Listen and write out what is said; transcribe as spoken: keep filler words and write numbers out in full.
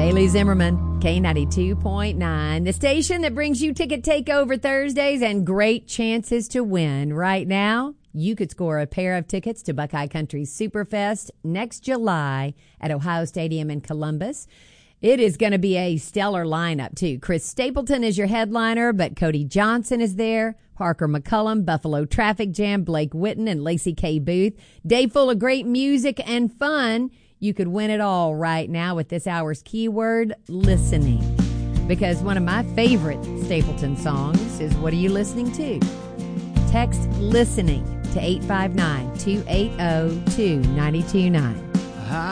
Haley Zimmerman, K ninety-two point nine, the station that brings you Ticket Takeover Thursdays and great chances to win. Right now, you could score a pair of tickets to Buckeye Country Superfest next July at Ohio Stadium in Columbus. It is going to be a stellar lineup, too. Chris Stapleton is your headliner, but Cody Johnson is there. Parker McCullum, Buffalo Traffic Jam, Blake Witten, and Lacey K. Booth. Day full of great music and fun. You could win it all right now with this hour's keyword, listening. Because one of my favorite Stapleton songs is What Are You Listening To? Text listening to eight five nine, two eight zero, two nine two nine.